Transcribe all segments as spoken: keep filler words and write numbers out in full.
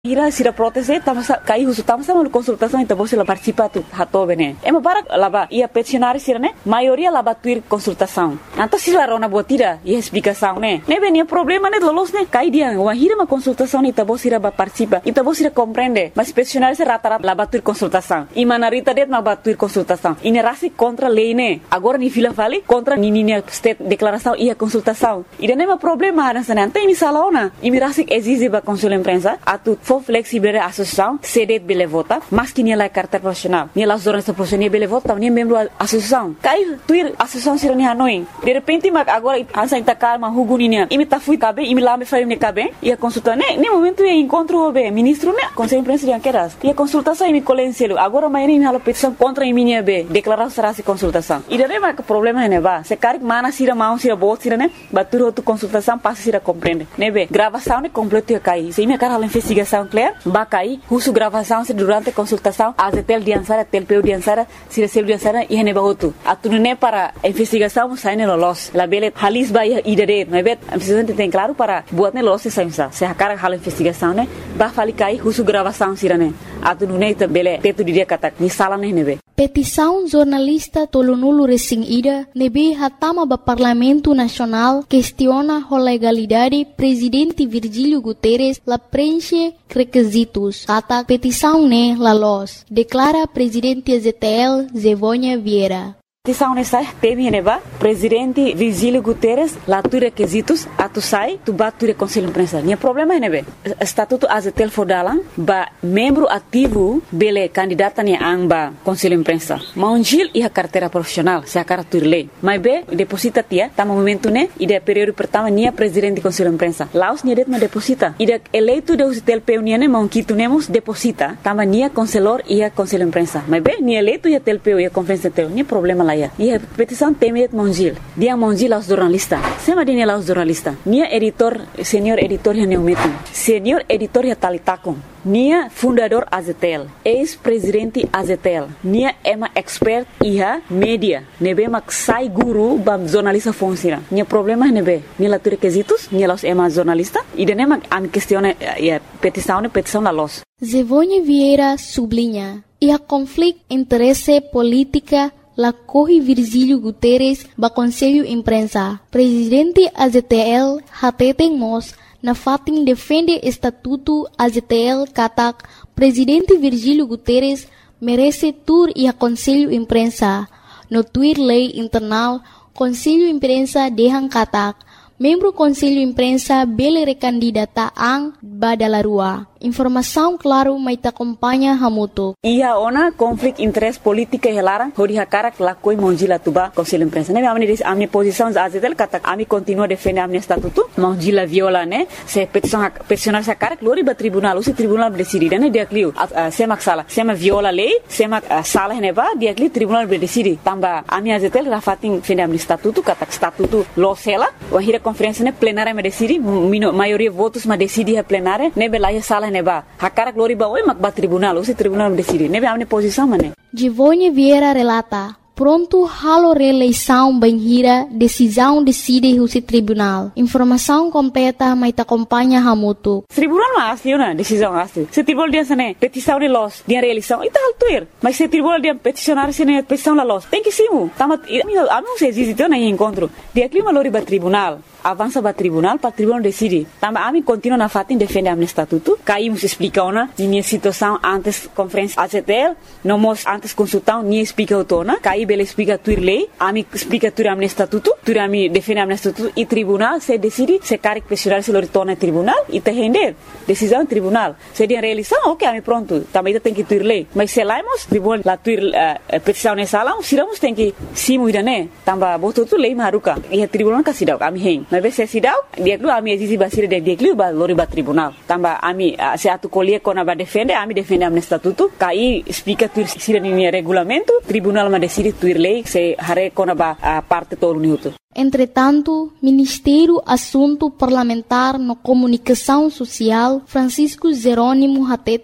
Ira sira protese tama kai husu tama sama consultação então você lá participa tu hato bene é uma para laba ia peticionar sira né maioria laba tuir consultação então se lá rona botira e explicação né né bem problema né lolos né kai dia uma hira uma consultação então você ira participa então você ira compreende mas peticionar se rata rata laba tuir consultação e manarita det laba tuir consultação e ne rasi contra lei né agora ni fila vale contra ni ni state declaração e a consultação e não é um problema nessa né então misala ona e me rasi exige ba consul imprensa atu for flexible a associação cedet bele vota mas que nem lá carta profissional nem lá zonas profissional bele vota nem membro a associação cai tuir associação sira ni hanoi de repente mas agora ansa inta calma huguninya imi ta fui cabe imi lá me fai me cabe e a consulta né nem momento é encontro o ministro né conselho presidencial queras e a consultação imi colenselo agora mais nem halo petição contra imi minha be declaração será se consultação e daí mas problema né ba se cari mana sira mau sira bot sira né batur outro consultação passa sira compreende né be gravação né completo cai se imi cara a investigação clear bakai husu gravação se durante a consultação a zetel diansara telpeu diansara se recebe diansara e hene bahotu atune para investigação sai ne lolos la bele halis ba idere não é bet a precisa tem claro para buat ne lolos sai se a cara hala investigação né ba fali kai husu gravação sirane atune bele teto dia kata ni sala ne nebe petição jornalista Tolonulu Resing Ida nebe hatama ba Parlamento Nacional questiona a legalidade presidente Virgílio Guterres la preenche requisitos. Kata petição ne la los declara presidente Z T L Zevônia Vieira. Petição nessa teme neba presidente Virgílio Guterres lá tu requisitos atu sai tu bat tu conselho imprensa nem problema nebe estatuto azetel fodalan ba membro ativo bele candidata ne amba conselho imprensa maunjil e a carteira profissional se a carteira lei mas be deposita tia tama momento ne ide período pertama nia presidente conselho imprensa laos nia det ma deposita ide eleito de azetel peunia ne maunquito nemos deposita tama nia conselor e a conselho imprensa mas be nia eleito e a telpeu e a conferência tel nem problema e a petição tem Mongil dia Mongil aos jornalistas sema dia aos jornalistas nia editor senior editor ya neumetin senior editor ya talitakon nia fundador Azetel ex-presidente Azetel nia ema expert iha media nebe mak sai guru bam jornalista fonsira nia problema nebe nia la requisitos nia los ema jornalista e de nema am questione ya petição petição la los Zevônia Vieira sublinha e a conflito interesse política la corre Virgílio Guterres ba Conselho Imprensa. Presidente A Z T L hateten mos na fatin defende estatuto A Z T L katak Presidente Virgílio Guterres merece tur e a Conselho Imprensa. No tuir lei internal Conselho Imprensa dehang katak membro Conselho Imprensa bele recandidata ang badalarua. Informação claro mai ta acompanha hamuto. Ia ona conflito interesse política helara hori hakara la koi monjila tuba Conselho Imprensa. Ne amni amni posição azetel kata ami continua defender amni estatuto. Monjila viola ne se petição peticionar sa cara glori ba tribunal o se tribunal decidir ne dia clio sema sala sema viola lei sema sala ne ba dia clio tribunal decidir. Tamba ami azetel rafatin defender amni estatuto kata estatuto lo sela o hira conferência ne plenária me decidi maioria votos ma decidi a plenária ne belaia sala neba hakara glori ba oi mak ba tribunal o se tribunal decidi nebe amne posição mane Zevônia Vieira relata pronto halo reeleição banhira decisão decide o se tribunal informação completa mai ta acompanha hamuto tribunal ma asli na decisão asli se tribunal dia sane petição de los dia reeleição ita altuir mas se tribunal dia peticionar sene petição la los tem que simu tama amo se existe na encontro dia clima lori ba tribunal avança para tribunal para tribunal decide tamba ami continua na fatin defende amne estatuto caímos explica ona minha situação antes conferência A Z T L no mos antes consultão ni explica autona caí bele explica tuir lei ami explica tuir amne estatuto tuir ami defende amne estatuto e tribunal se decide se caric questionar se lo retorna tribunal e te render decisão tribunal se dia reeleição ok ami pronto também tem que tuir lei mas se laimos tribunal la tuir uh, petição nessa sala siramos tem que simu idane tamba boto tu lei maruka e tribunal kasidau ami hen mas se sidau dia klu ami existe basira de dia klu ba lori ba tribunal tamba ami se atu colie kona ba defende ami defende amne estatuto kai explica tuir sira ni regulamento tribunal ma decide tuir lei se hare kona ba parte todo minuto. Entretanto, Ministério Assunto Parlamentar no Comunicação Social Francisco Jerônimo Hateten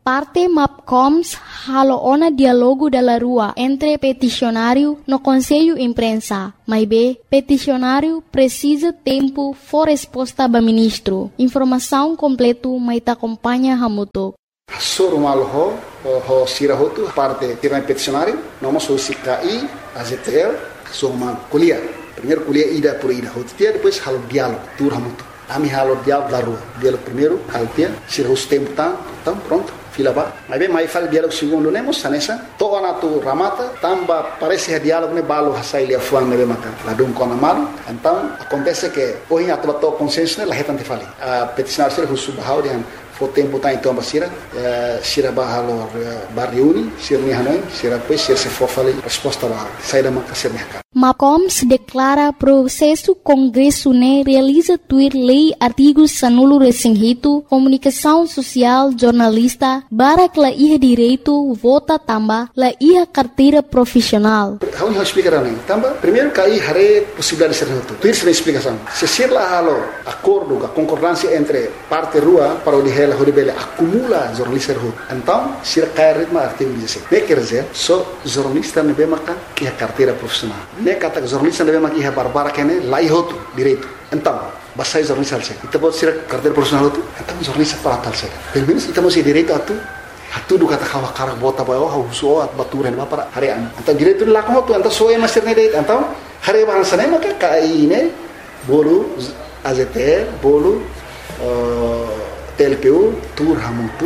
Parte MAPCOMS haloona diálogo da rua entre peticionário no Conselho Imprensa. Mas bem, peticionário precisa tempo for resposta do ministro. Informação completa mas te acompanha Hamuto. Soro malo ho ho sira hotu parte tiran peticionário, nós somos C K I, A Z T L, somos kuliah. Primeiro kuliah ida por ida hotu dia depois halo diálogo tur Hamuto. Ami halo diálogo da rua. Diálogo primeiro, altia, sira os tempo tá, então pronto. Fila ba, mas bem mais faz diálogo segundo nemos sanessa, toa na tu ramata, tamba parece diálogo ne balo hasai lia fuang ne maka, ladung kona malu, então acontece que hoje a tua consenso ne lahir tante fali, a peticionário ser husu bahau dia fo tempo tá então basira, sira bahalo barriuni, sira ni hanoi, sira pois sira se for fali resposta bahau, saída maka sira ni MAPCOMS declara processo Congresso ne realiza tuir lei artigos sanulo resinghito, comunicação social, jornalista, barak la iha direito, vota tamba, la iha carteira profissional. Hau explicar nem, tamba, primeiro cai hare possibilidade de ser reto. Tuir se explicação. Se ser lá halo acordo, a concordância entre parte rua para o dihela horibele acumula jornalista reto. Então, se cai ritmo artigo dezessete. Ne quer dizer, só jornalista ne bemaka iha carteira profissional. Ne kata jornalista deve maki barbara kene lai hotu direito. Então, basta jornalista alse. Ita pode ser carteira profissional hotu. Então jornalista para tal se. Pelo menos ita mesti direito atu. Atu do kata kawa karak bota bayo ha uso at baturan ba para harian. Então direito la ko hotu. Então soe master ne direito. Então hare bahasa ne maka kai ne bolu A Z T L bolu T L P U tur hamutu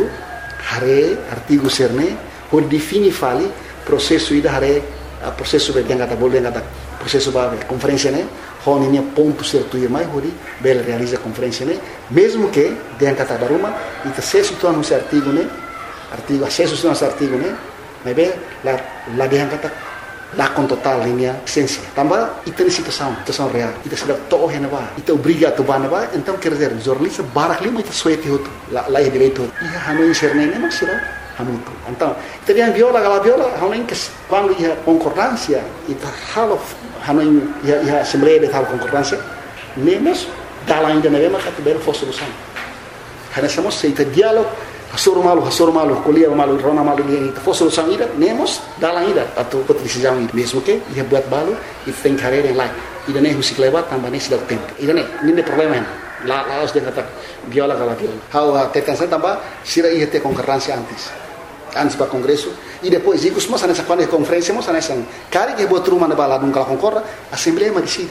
hare artigo serne ho defini fali processo ida hare a processo be yang kata bol yang kata processo ba conferência né honinya ponto certo e mais hori bel realiza conferência né mesmo que yang kata daruma ita acesso tu anu artigo né artigo acesso tu anu artigo né mas be la la yang kata la con total linha essência tambah ita ni situação situação real ita sudah toh hena ba ita obriga tu ba ba então quer dizer jornalista barak lima ita suete hotu la la direito ia hanu inserne né mas será Hamutu. Então, teriam viola, gala viola, hanuin que quando ia concordância, ita halo hanuin ia ia assembleia de tal concordância, nemos dala ainda na mesma categoria for solução. Hanessamos se ita diálogo, hasoro malu, hasoro malu, colia malu, rona malu, ita for solução ida, nemos dala ainda atau decisão ida. Mesmo que ia buat balu, ita tem carreira em lá. Ida nem husik lewat tambah nem sedang tempo. Ida nem, nem problema lá lá os de kata viola gala viola. How a tetança tambah sira ia ter concordância antes. Antes para o Congresso, e depois, e costuma nessa quando é conferência, mas nessa cara que botou uma na balada, nunca concorda, a Assembleia mas decide.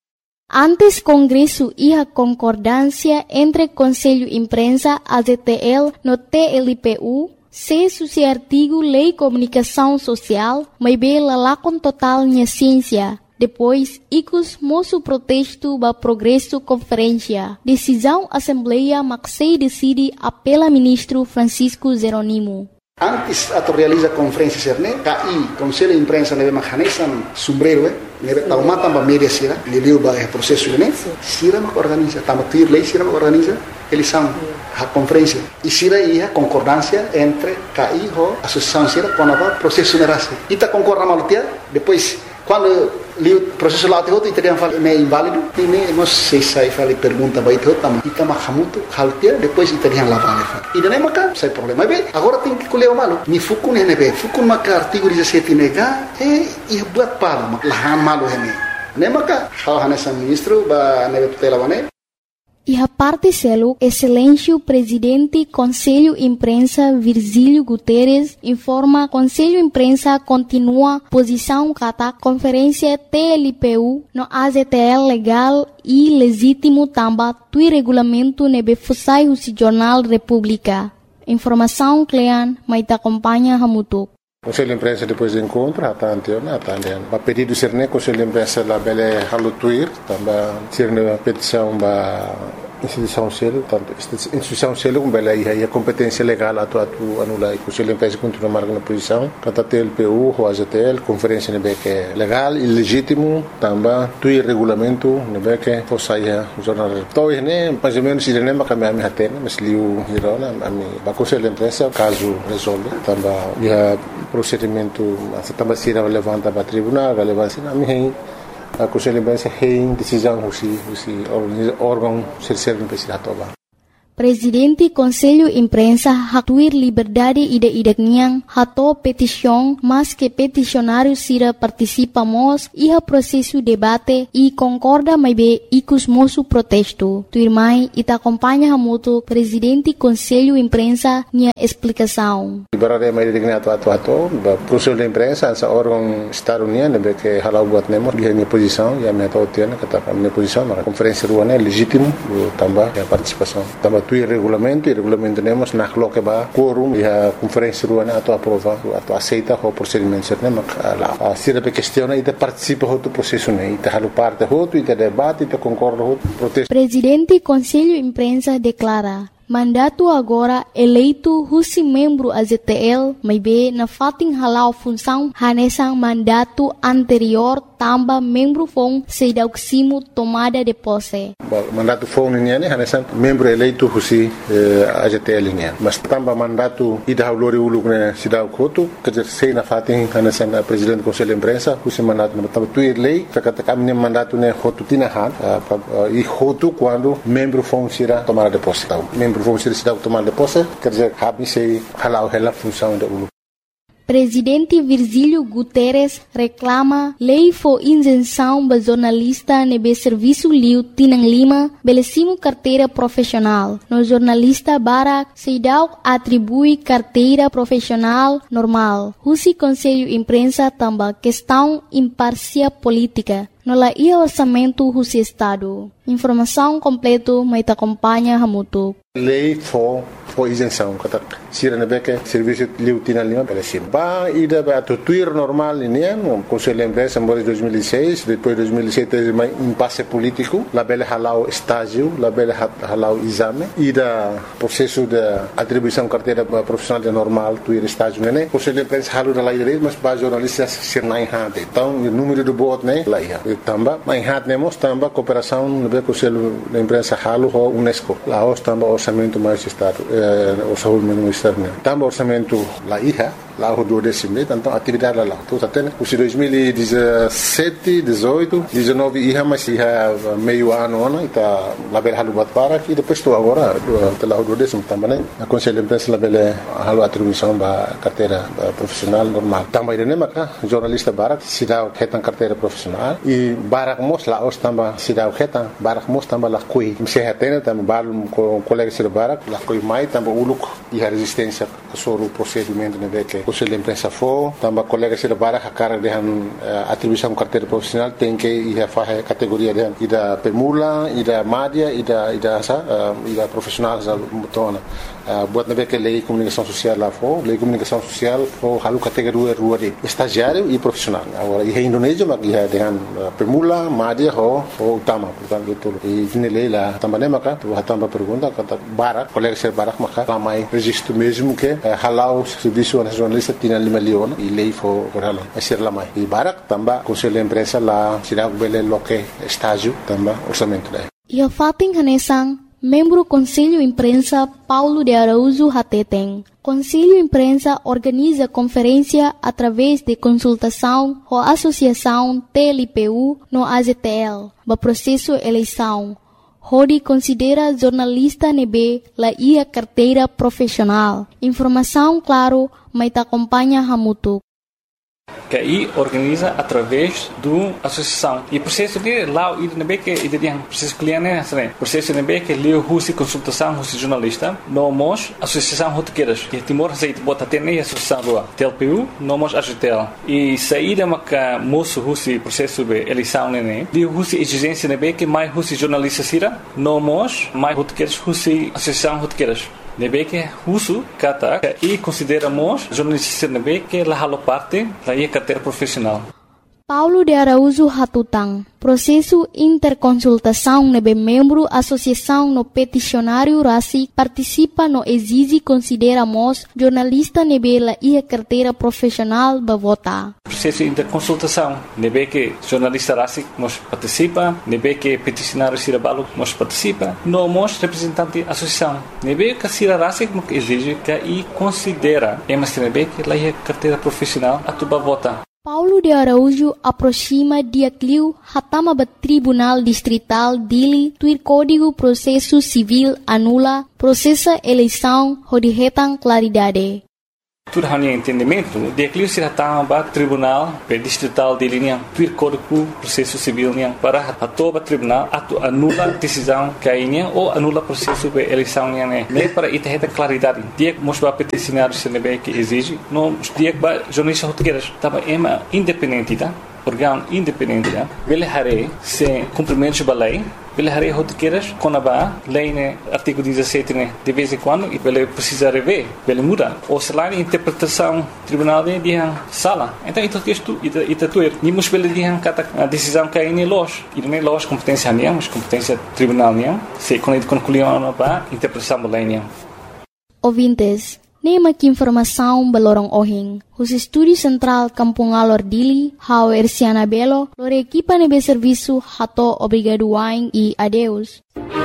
Antes Congresso ia concordância entre Conselho Imprensa, A Z T L, no T L P U, se suci artigo Lei Comunicação Social, mas bela lá com total minha ciência. Depois, icos moço protesto ba progresso conferência. Decisão Assembleia Maxei decide apela ministro Francisco Jeronimo. Antes ato realiza conferência serne, K I, Conselho de Imprensa neve mahanesan sombrero, eh, neve taumata ba media sira, liliu ba é processo né? Sira ma organiza, tama tuir lei sira ma organiza, eles são a conferência. E sira ia concordância entre K I ho associação sira com a processo nerase. Ita concorda malutia, depois quando li o processo lá tem outro e teriam falado é inválido e nem nós sei sai falei pergunta vai ter outra mas ita mahamuto haltia depois teriam lá vale e daí maca sai problema bem agora tem que colher o malo ni fukun ne be fukun maca artigo dezessete nega e e buat palo lahan malo hene ne maca hal hanesa ministro ba ne tutela wane. E a parte selo, excelência presidente Conselho Imprensa Virgílio Guterres informa Conselho Imprensa continua posição kata conferência T L P U no A Z T L legal e legítimo tamba tui regulamento nebe fusai husi Jornal República. Informação Clean, mas te acompanha Hamutuk. Conselho de Imprensa depois do encontro, a Tantiona, a Tantiona. O pedido ser né, Conselho de Imprensa da Belé Halutuir, também ser uma petição da instituição selo, tanto instituição selo com Belé e a competência legal a tua tu anular. Conselho de Imprensa continua marcando a posição, cada T L P U, o A Z T L, conferência nebe que é legal e legítimo, também tu regulamento nebe que for sair o jornal. Então, né, mais ou menos, se não é uma caminhada me atende, mas li o girona, a mim, o Conselho de Imprensa, caso resolve, também e procedimento essa também se levanta para tribunal relevância a mim a Conselho de Imprensa tem decisão se se órgão ser ser investigador. Presidente Conselho Imprensa hatuir liberdade ida-idak niang hato petição, mas que peticionário sira participamos iha processo debate e concorda mais bem icus moço protesto. Tuirmai ita acompanha hamuto Presidente Conselho Imprensa nia explicação. Liberdade mais digna atu atu atu, Conselho de Imprensa essa órgão Estado União, nebe que halau buat nemo dia minha posição, ya minha tautiana kata minha posição, na conferência ruana é legítimo também a participação. Também tu regulamento e regulamento temos na coloca ba quorum e a conferência ruana atu aprova, atu aceita o procedimento certo, mas a se a questão e participa do processo né, e halu parte outro e debate e concorda outro protesto. Presidente Conselho Imprensa declara mandato agora eleito husi membro A Z T L, mas bem na fating halau função hanesang mandato anterior tamba membro fong sedauksimo tomada de posse. Mandato fong niya ne hanesang membro eleito husi eh, A Z T L niya. Mas tamba mandato ida haulori uluk ne sidau kotu kejer sei na fating hanesang uh, presidente Conselho Imprensa husi mandato na tamba tuir lei kata kami mandato ne hotu tinahan uh, uh, e hotu quando membro fong sira tomada de posse. Membro vão ser cidade tomar de posse, quer dizer, habem se halau ela função da U L U. Presidente Virgílio Guterres reclama lei for isenção ba jornalista nebe serviço liu tinang lima belecimo carteira profissional. No jornalista Barak Seidau atribui carteira profissional normal. Husi Conselho Imprensa tamba questão imparcial política. No la ia orçamento husi Estado. Informação completo mai ta acompanha hamutu. Lei for for isenção kata sira na beke serviço liu tinang lima belecimo. Ba ida ba tuir normal ini um Conselho de Imprensa em dois mil e seis, depois dois mil e sete mais impasse político, la bele halau estágio, la bele halau exame, ida processo de atribuição carteira profissional de normal, tuir estágio né. Conselho de Imprensa halu da lei direito, mas ba jornalistas ser na enhante. Então o número do voto né, lá ia. Tamba, mas enhante nemos tamba cooperação no be Conselho de Imprensa halu ho UNESCO. Lá os tamba orçamento mais estado, eh, orçamento mais estado né. Tamba orçamento lá ia. Lá o do décimo, então atividade lá. Então até os dois mil e dezessete, dezoito, dezenove ia mais ia meio ano ano está lá bel halu bat para e depois estou agora lá o do décimo também a Conselho de Imprensa lá bel halu atribuição ba carteira profissional normal. Também de nemaca jornalista Barak se dá retan carteira profissional e Barak mos lá os também se dá retan Barak mos também lá coi se retena também balu com colegas de Barak lá coi mai também o look e a resistência sobre o procedimento né que Conselho de Imprensa for, também colegas de Barak a cara de atribuição carteira profissional tem que ir a fazer categoria de ida permula, ida média, ida ida asa, ida profissional asa mutona. Buat nabe que lei comunicação social lá for, lei comunicação social for halu categoria rua de estagiário e profissional. Agora em Indonésia mas ia dengan permula, média ou ou utama, portanto itu. E ini lei lá também maka tu também pergunta kata Barak, colegas de Barak maka ramai registro mesmo que halau serviço nacional tinha lima leon e lei for corala a ser lá mais e Barak também Conselho de Imprensa lá será o bele loque estágio também orçamento daí e a fating hanesang membro Conselho Imprensa Paulo de Araújo Hateteng. Conselho Imprensa organiza conferência através de consultação com a Associação T L P U no A Z T L, ba processo eleição. Hodi considera jornalista nebe la ia carteira profissional. Informação claro, mas te acompanha hamutu. Que aí organiza através do associação e processo de lá o nebe que ide dia processo cliente né assim processo nebe que leu husi consultação husi jornalista nomos associação rotequeiras que Timor Receita bota ter nem associação rua T L P U nomos A G T L e saída maca moço husi processo de eleição né de husi exigência nebe que mais husi jornalista sira nomos mais rotequeiras husi associação rotequeiras nebe que husu kata e consideramos jornalista nebe que la halo parte da ia carteira profissional. Paulo de Araújo Hatutang, processo interconsultação nebe membro associação no peticionário Rasi participa no exige consideramos jornalista nebe la ia carteira profissional ba vota. Processo interconsultação nebe que jornalista Rasi nos participa, nebe que peticionário Sirabalo nos participa, nomos representante associação nebe que Sira Rasi exige que e considera, é mas nebe que la ia carteira profissional a tuba vota. Paulo de Araújo aproxima dia cliu hatama bat Tribunal Distrital Dili tuir Código Processo Civil anula processa eleição rodihetang claridade. Tudo hanya entendimento, dia cliu se hatama bat Tribunal Distrital Dili niang tuir Código Processo Civil niang para hatoba tribunal atu anula decisão kainya ou anula processo de eleição niang ne. Ne para ita heta claridade. Dia mosba peticionário se nebe que exige, no dia ba jornalista rotegueiras, tava ema independente, tá? Órgão independente, tá? Vele hare se cumprimento da lei, vele hare rotegueiras com a lei né artigo dezessete né de vez em quando e vele precisa rever, vele muda. Ou se lá interpretação tribunal de dia sala. Então isso que isto ita ita tuer, ni mos vele dia kata a decisão que aí ne loja, e nem loja competência niang, mas competência tribunal niang, se quando concluiu ba interpretação da lei niang. Ouvintes, nema que informação balorong ohing. Os Estúdio Central Kampung Alor Dili, hao Erciana Belo, lore equipa nebe serviço hato obrigado waing e adeus.